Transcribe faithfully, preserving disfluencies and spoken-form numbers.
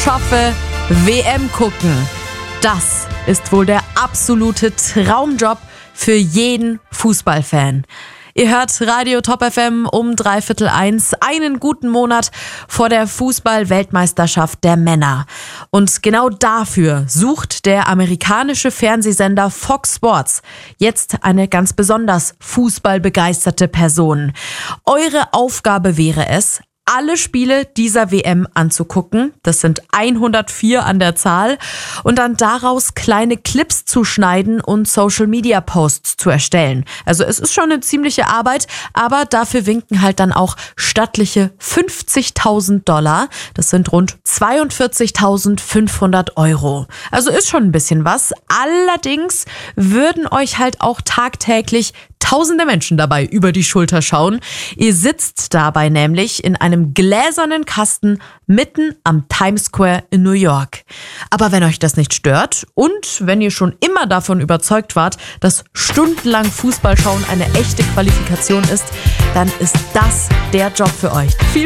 schaffe W M gucken. Das ist wohl der absolute Traumjob für jeden Fußballfan. Ihr hört Radio Top F M um dreiviertel eins, einen guten Monat vor der Fußball-Weltmeisterschaft der Männer. Und genau dafür sucht der amerikanische Fernsehsender Fox Sports jetzt eine ganz besonders fußballbegeisterte Person. Eure Aufgabe wäre es, alle Spiele dieser W M anzugucken, das sind hundertvier an der Zahl, und dann daraus kleine Clips zu schneiden und Social-Media-Posts zu erstellen. Also es ist schon eine ziemliche Arbeit, aber dafür winken halt dann auch stattliche fünfzigtausend Dollar. Das sind rund zweiundvierzigtausendfünfhundert Euro. Also ist schon ein bisschen was. Allerdings würden euch halt auch tagtäglich tausende Menschen dabei über die Schulter schauen. Ihr sitzt dabei nämlich in einem gläsernen Kasten mitten am Times Square in New York. Aber wenn euch das nicht stört und wenn ihr schon immer davon überzeugt wart, dass stundenlang Fußball schauen eine echte Qualifikation ist, dann ist das der Job für euch. Viel